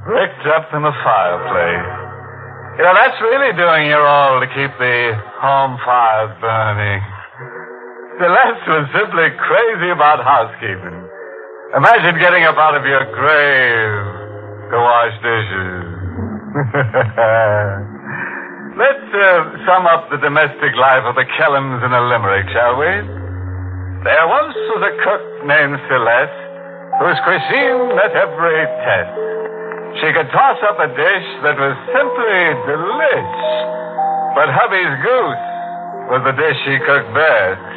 Bricked up in the fireplace. You know, that's really doing your all to keep the home fires burning. Celeste was simply crazy about housekeeping. Imagine getting up out of your grave to wash dishes. Let's sum up the domestic life of the Kellums in a limerick, shall we? There once was a cook named Celeste, whose cuisine met every test. She could toss up a dish that was simply delish. But hubby's goose was the dish she cooked best.